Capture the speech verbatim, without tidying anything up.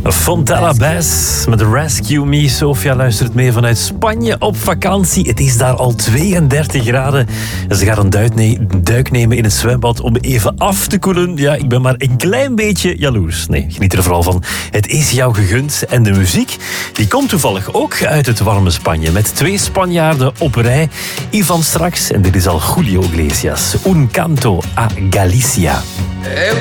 Fontella Bass met Rescue Me. Sofia luistert mee vanuit Spanje op vakantie. Het is daar al tweeëndertig graden. Ze gaat een duik, ne- duik nemen in het zwembad om even af te koelen. Ja, ik ben maar een klein beetje jaloers. Nee, geniet er vooral van. Het is jou gegund. En de muziek, die komt toevallig ook uit het warme Spanje. Met twee Spanjaarden op rij. Ivan straks, en dit is al Julio Iglesias. Un canto a Galicia.